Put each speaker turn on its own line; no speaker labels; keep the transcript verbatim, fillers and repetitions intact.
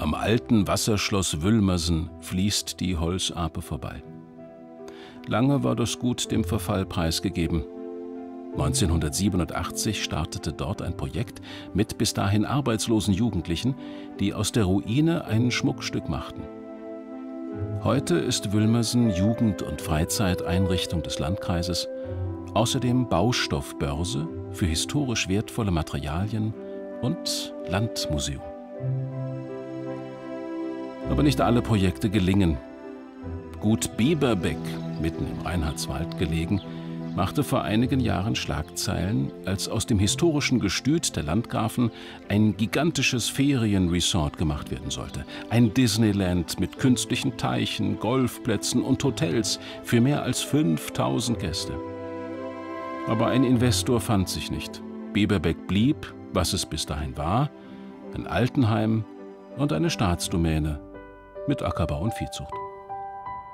Am alten Wasserschloss Wülmersen fließt die Holzape vorbei. Lange war das Gut dem Verfall preisgegeben. neunzehnhundertsiebenundachtzig startete dort ein Projekt mit bis dahin arbeitslosen Jugendlichen, die aus der Ruine ein Schmuckstück machten. Heute ist Wülmersen Jugend- und Freizeiteinrichtung des Landkreises, außerdem Baustoffbörse für historisch wertvolle Materialien und Landmuseum. Aber nicht alle Projekte gelingen. Gut Bieberbeck, mitten im Reinhardswald gelegen, machte vor einigen Jahren Schlagzeilen, als aus dem historischen Gestüt der Landgrafen ein gigantisches Ferienresort gemacht werden sollte. Ein Disneyland mit künstlichen Teichen, Golfplätzen und Hotels für mehr als fünftausend Gäste. Aber ein Investor fand sich nicht. Bieberbeck blieb, was es bis dahin war, ein Altenheim und eine Staatsdomäne mit Ackerbau und Viehzucht.